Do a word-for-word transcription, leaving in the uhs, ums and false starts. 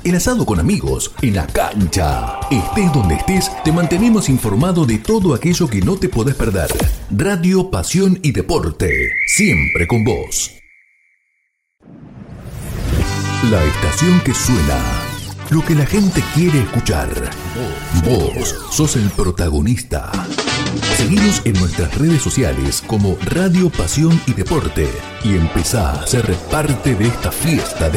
el asado con amigos, en la cancha. Estés donde estés, te mantenemos informado de todo aquello que no te podés perder. Radio, pasión y deporte, siempre con vos. La estación que suena, lo que la gente quiere escuchar. Vos sos el protagonista. Seguinos en nuestras redes sociales como Radio, Pasión y Deporte y empezá a ser parte de esta fiesta de